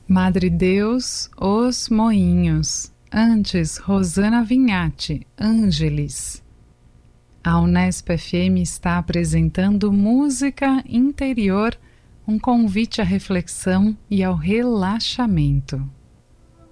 Madre Deus, Os Moinhos. Antes, Rosana Vinhati, Ângeles. A Unesp FM está apresentando Música Interior, um convite à reflexão e ao relaxamento.